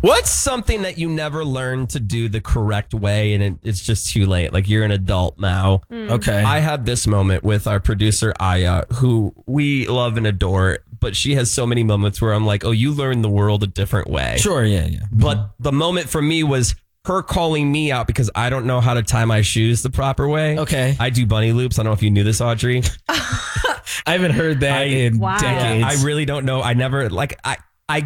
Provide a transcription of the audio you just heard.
What's something that you never learned to do the correct way and it's just too late? Like you're an adult now. Okay. I had this moment with our producer, Aya, who we love and adore, but she has so many moments where I'm like, oh, you learned the world a different way. Sure, yeah. But the moment for me was her calling me out because I don't know how to tie my shoes the proper way. Okay. I do bunny loops. I don't know if you knew this, Audrey. I haven't heard that in decades. I really don't know. I never,